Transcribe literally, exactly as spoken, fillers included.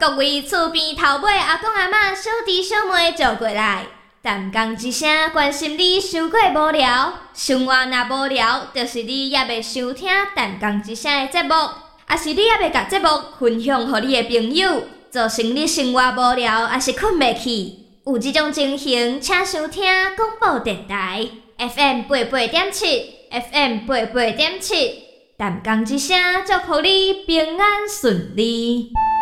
各位厝边头尾阿公阿嬷、小弟小妹坐过来，淡讲一声，关心你伤过无聊。生活若无聊，就是你也未收听淡讲一声的节目，也是你也未甲节目分享予你的朋友，造成你生活无聊，也是困袂去。有这种情形，请收听广播电台 F M 八八点七 ，F M 八八点七，淡讲一声，祝福你平安顺利。